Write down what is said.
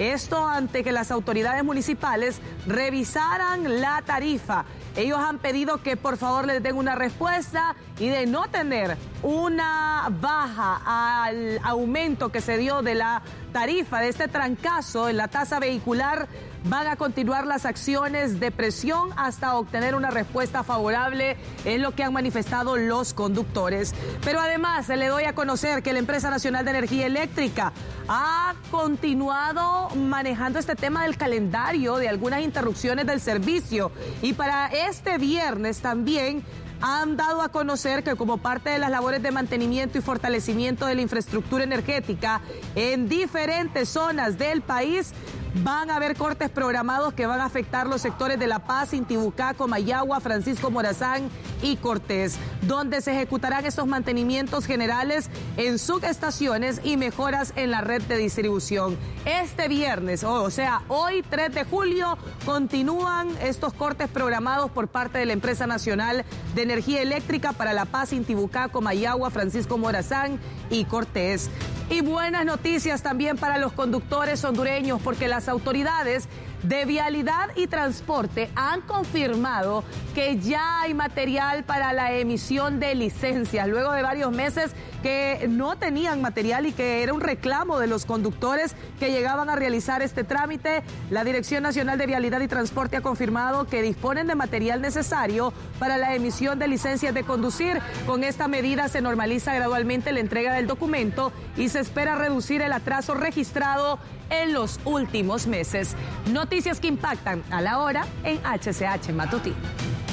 Esto ante que las autoridades municipales revisaran la tarifa. Ellos han pedido que por favor les den una respuesta y de no tener una baja al aumento que se dio de la tarifa, de este trancazo en la tasa vehicular, van a continuar las acciones de presión hasta obtener una respuesta favorable, es lo que han manifestado los conductores. Pero además le doy a conocer que la Empresa Nacional de Energía Eléctrica ha continuado manejando este tema del calendario de algunas interrupciones del servicio, y para este viernes también han dado a conocer que como parte de las labores de mantenimiento y fortalecimiento de la infraestructura energética en diferentes zonas del país, van a haber cortes programados que van a afectar los sectores de La Paz, Intibucá, Comayagua, Francisco Morazán y Cortés, donde se ejecutarán estos mantenimientos generales en subestaciones y mejoras en la red de distribución. Este viernes, o sea, hoy 3 de julio, continúan estos cortes programados por parte de la Empresa Nacional de Energía Eléctrica para La Paz, Intibucá, Comayagua, Francisco Morazán y Cortés. Y buenas noticias también para los conductores hondureños, porque las autoridades de Vialidad y Transporte han confirmado que ya hay material para la emisión de licencias, luego de varios meses que no tenían material y que era un reclamo de los conductores que llegaban a realizar este trámite. La Dirección Nacional de Vialidad y Transporte ha confirmado que disponen de material necesario para la emisión de licencias de conducir. Con esta medida se normaliza gradualmente la entrega del documento y se espera reducir el atraso registrado en los últimos meses. Noticias que impactan a la hora en HCH Matutino.